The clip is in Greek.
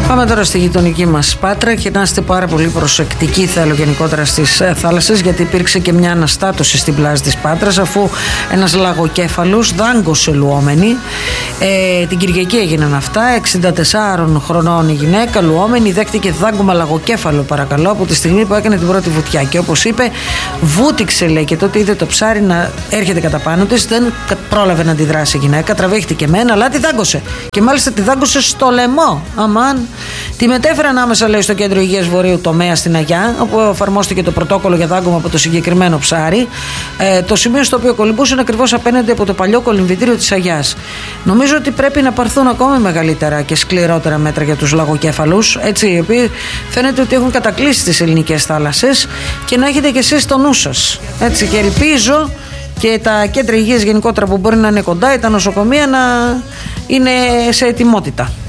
Πάμε τώρα στη γειτονική μας Πάτρα και να είστε πάρα πολύ προσεκτικοί, θέλω γενικότερα στις θάλασσες, γιατί υπήρξε και μια αναστάτωση στην πλάζ της Πάτρας, αφού ένας λαγοκέφαλος δάγκωσε λουόμενη. Την Κυριακή έγιναν αυτά. 64 χρονών η γυναίκα, λουόμενη, δέχτηκε δάγκωμα λαγοκέφαλο, παρακαλώ, από τη στιγμή που έκανε την πρώτη βουτιά. Και όπως είπε, βούτυξε, λέει, και τότε είδε το ψάρι να έρχεται κατά πάνω της. Δεν πρόλαβε να αντιδράσει η γυναίκα, τραβήχτηκε μεν, αλλά τη δάγκωσε. Και μάλιστα τη δάγκωσε στο λαιμό. Αμάν. Τη μετέφεραν άμεσα, λέει, στο Κέντρο Υγείας Βορείου Τομέα στην Αγιά, όπου εφαρμόστηκε το πρωτόκολλο για δάγκωμα από το συγκεκριμένο ψάρι. Το σημείο στο οποίο κολυμπούσε είναι ακριβώς απέναντι από το παλιό κολυμβητήριο της Αγιάς. Νομίζω ότι πρέπει να πάρθουν ακόμη μεγαλύτερα και σκληρότερα μέτρα για τους λαγοκέφαλους, έτσι, οι οποίοι φαίνεται ότι έχουν κατακλείσει τις ελληνικές θάλασσες, και να έχετε κι εσείς το νου σας. Έτσι, και ελπίζω και τα κέντρα υγείας γενικότερα που μπορεί να είναι κοντά ή τα νοσοκομεία να είναι σε ετοιμότητα.